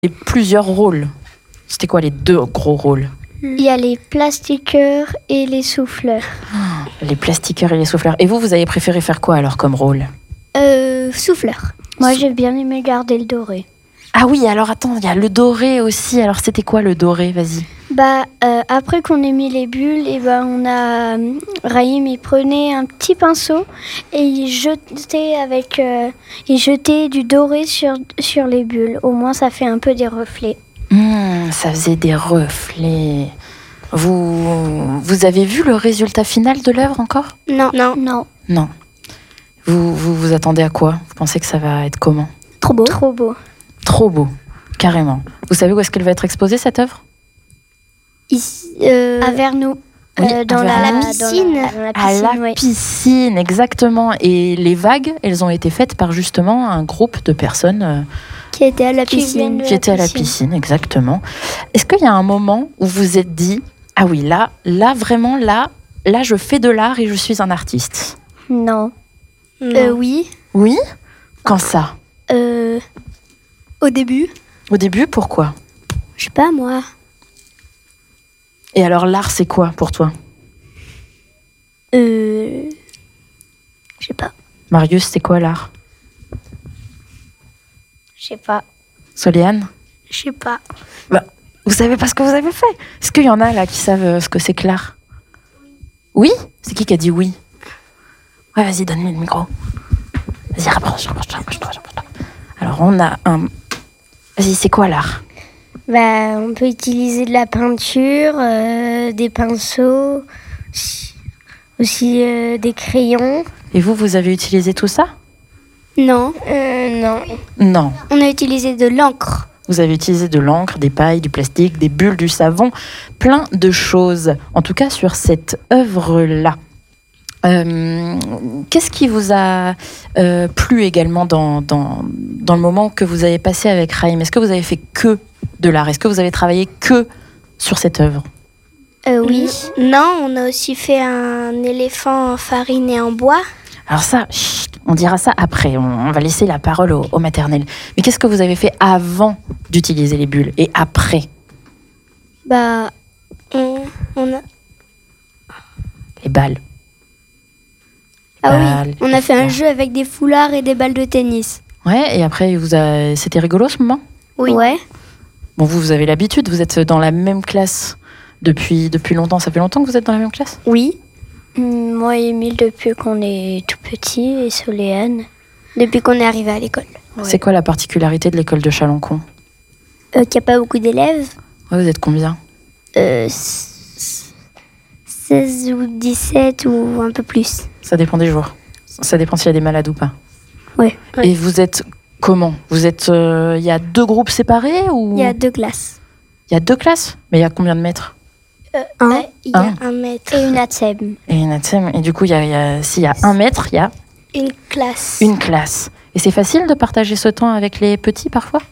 plusieurs rôles. C'était quoi les 2 gros rôles? Il y a les plastiqueurs et les souffleurs. Les plastiqueurs et les souffleurs. Et vous avez préféré faire quoi alors comme rôle? Souffleur. Moi, j'ai bien aimé garder le doré. Ah oui, alors attends, il y a le doré aussi. Alors c'était quoi le doré? Vas-y. Après qu'on ait mis les bulles, Raïm il prenait un petit pinceau et il jetait du doré sur les bulles. Au moins, ça fait un peu des reflets. Ça faisait des reflets. Vous avez vu le résultat final de l'œuvre encore? Non. Non. Vous attendez à quoi? Vous pensez que ça va être comment? Trop beau. Trop beau, carrément. Vous savez où est-ce qu'elle va être exposée, cette œuvre? Ici, à Vernoux. Dans la piscine. À la piscine, exactement. Et les vagues, elles ont été faites par justement un groupe de personnes qui étaient à la piscine. Qui étaient à la piscine, exactement. Est-ce qu'il y a un moment où vous vous êtes dit, ah oui, là, vraiment, là, je fais de l'art et je suis un artiste? Non. Oui. Oui? Quand ça? Au début. Au début, pourquoi? Je sais pas, moi. Et alors, l'art, c'est quoi pour toi? Je sais pas. Marius, c'est quoi l'art? Je sais pas. Soléane? Je sais pas. Vous savez pas ce que vous avez fait? Est-ce qu'il y en a là qui savent ce que c'est que l'art? Oui? C'est qui a dit oui? Ouais, vas-y, donne-lui le micro. Vas-y, rapproche-toi. Alors, on a un... Vas-y, c'est quoi l'art? On peut utiliser de la peinture, des pinceaux, aussi des crayons. Et vous avez utilisé tout ça? Non. Non. On a utilisé de l'encre. Vous avez utilisé de l'encre, des pailles, du plastique, des bulles, du savon, plein de choses. En tout cas, sur cette œuvre-là. Qu'est-ce qui vous a plu également dans le moment que vous avez passé avec Raïm? Est-ce que vous avez fait que de l'art? Est-ce que vous avez travaillé que sur cette œuvre? Oui. Non, on a aussi fait un éléphant en farine et en bois. Alors ça, on dira ça après. On va laisser la parole au maternel. Mais qu'est-ce que vous avez fait avant d'utiliser les bulles et après? On a... Les balles. Oui, on a fait un jeu avec des foulards et des balles de tennis. Ouais, et après, c'était rigolo ce moment? Oui. Ouais. Bon, vous avez l'habitude, vous êtes dans la même classe depuis longtemps. Ça fait longtemps que vous êtes dans la même classe? Oui. Moi et Émile depuis qu'on est tout petit, et Soléane depuis qu'on est arrivé à l'école. Ouais. C'est quoi la particularité de l'école de Chalencon? Qu'il n'y a pas beaucoup d'élèves. Ouais, vous êtes combien? 16 ou 17 ou un peu plus. Ça dépend des jours. Ça dépend s'il y a des malades ou pas. Oui. Et vous êtes comment? Vous êtes... Il y a 2 groupes séparés ou... Il y a 2 classes. Il y a 2 classes? Mais il y a combien de mètres? Il y a 1 mètre. Et une ATSEM. Et du coup, s'il y a 1 mètre, il y a... Une classe. Une classe. Et c'est facile de partager ce temps avec les petits parfois?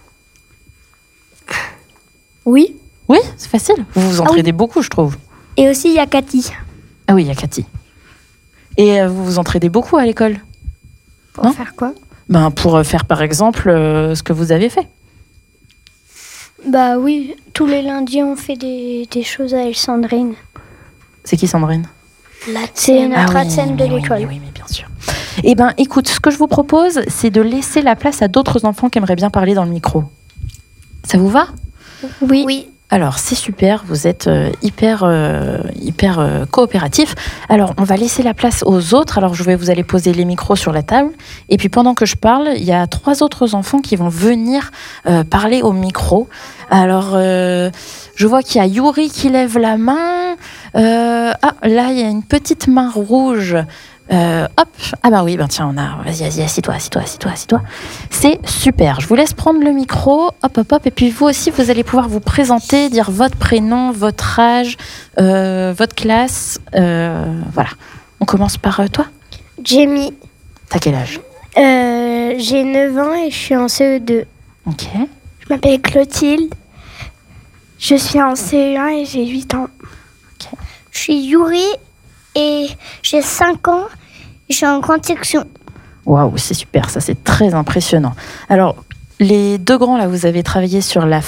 Oui. Oui, c'est facile. Vous vous entraidez beaucoup, je trouve. Et aussi, il y a Cathy. Ah oui, il y a Cathy. Et vous vous entraidez beaucoup à l'école? Pour faire quoi? Pour faire, par exemple, ce que vous avez fait. Oui, tous les lundis, on fait des choses avec Sandrine. C'est qui, Sandrine? C'est notre ATSEM de l'école. Oui, mais bien sûr. Eh bien, écoute, ce que je vous propose, c'est de laisser la place à d'autres enfants qui aimeraient bien parler dans le micro. Ça vous va? Oui. Alors, c'est super, vous êtes hyper coopératifs. Alors, on va laisser la place aux autres. Alors, vous allez poser les micros sur la table. Et puis, pendant que je parle, il y a 3 autres enfants qui vont venir parler au micro. Alors, je vois qu'il y a Yuri qui lève la main. Là, il y a une petite main rouge. Hop, oui, tiens, vas-y, assis-toi. C'est super, je vous laisse prendre le micro, hop, et puis vous aussi, vous allez pouvoir vous présenter, dire votre prénom, votre âge, votre classe, voilà. On commence par toi? Jamie. T'as quel âge? J'ai 9 ans et je suis en CE2. Ok. Je m'appelle Clotilde, je suis en CE1 et j'ai 8 ans. Ok. Je suis Yuri et j'ai 5 ans. Je suis en grande section. Waouh, c'est super, ça c'est très impressionnant. Alors, Les deux grands, là, vous avez travaillé sur la